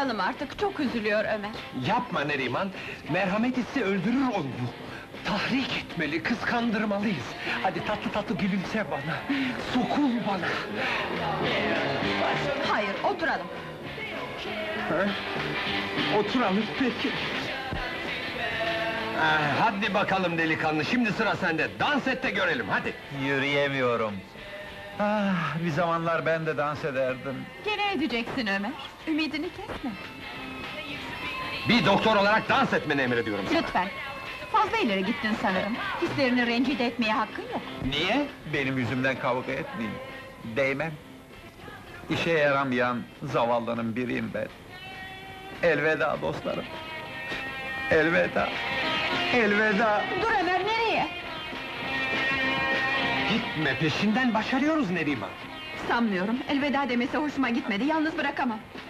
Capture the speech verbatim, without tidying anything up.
Oturalım artık, çok üzülüyor Ömer. Yapma Neriman, merhamet hissi öldürür onu. Tahrik etmeli, kıskandırmalıyız. Hadi tatlı tatlı gülümse bana, sokul bana. Hayır, oturalım. Ha? Oturalım peki. Ah, hadi bakalım delikanlı, şimdi sıra sende. Dans et de görelim, hadi! Yürüyemiyorum. Ah, bir zamanlar ben de dans ederdim. Gene edeceksin Ömer, ümidini kesme. Bir doktor olarak dans etmeni emrediyorum sana. Lütfen, fazla ileri gittin sanırım. Hislerini rencide etmeye hakkın yok. Niye? Benim yüzümden kavga etmeyin. Değmem. İşe yaramayan zavallının biriyim ben. Elveda dostlarım. Elveda. Elveda. Dur Ömer, nereye? Gitme, peşinden başarıyoruz Neriman. Sanmıyorum, elveda demesi hoşuma gitmedi, yalnız bırakamam.